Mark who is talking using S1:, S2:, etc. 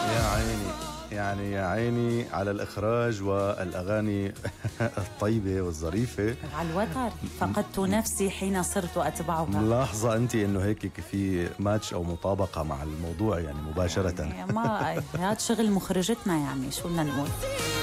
S1: يا عيني، يعني يا عيني على الإخراج والأغاني الطيبة والظريفة.
S2: على الوتر فقدت نفسي حين صرت أتبعها.
S1: ملاحظة أنت إنه هيك في ماتش أو مطابقة مع الموضوع يعني مباشرة.
S2: يعني ما هذا شغل مخرجتنا، يعني شو بدنا نقول.